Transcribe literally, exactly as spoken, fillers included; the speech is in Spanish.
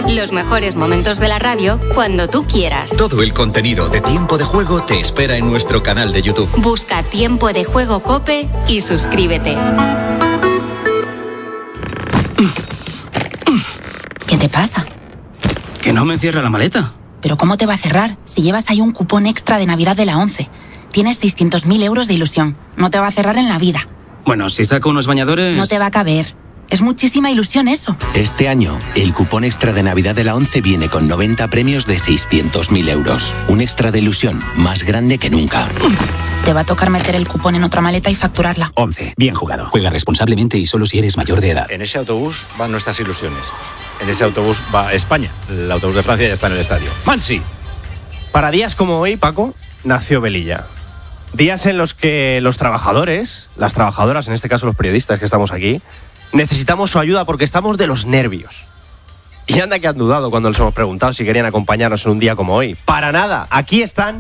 Los mejores momentos de la radio cuando tú quieras. Todo el contenido de Tiempo de Juego te espera en nuestro canal de YouTube. Busca Tiempo de Juego COPE y suscríbete. ¿Qué te pasa? Que no me cierra la maleta. ¿Pero cómo te va a cerrar si llevas ahí un cupón extra de Navidad de la ONCE? Tienes seiscientos mil euros de ilusión. No te va a cerrar en la vida. Bueno, si saco unos bañadores... No te va a caber. Es muchísima ilusión eso. Este año, el cupón extra de Navidad de la ONCE viene con noventa premios de seiscientos mil euros. Un extra de ilusión más grande que nunca. Te va a tocar meter el cupón en otra maleta y facturarla. ONCE. Bien jugado. Juega responsablemente y solo si eres mayor de edad. En ese autobús van nuestras ilusiones. En ese autobús va España. El autobús de Francia ya está en el estadio. ¡Mansi! Para días como hoy, Paco, nació Velilla. Días en los que los trabajadores, las trabajadoras, en este caso los periodistas que estamos aquí, necesitamos su ayuda porque estamos de los nervios. Y anda que han dudado cuando les hemos preguntado si querían acompañarnos en un día como hoy. Para nada, aquí están.